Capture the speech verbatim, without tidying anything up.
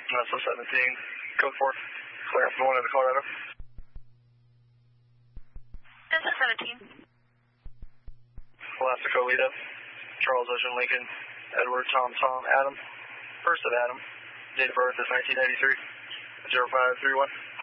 Uh, so seventeen, code four, clear up the one in the Colorado. This is seventeen. Alaska Colito, Charles Ocean Lincoln, Edward Tom Tom Adam, first of Adam, date of birth is nineteen eighty-three, zero five three one.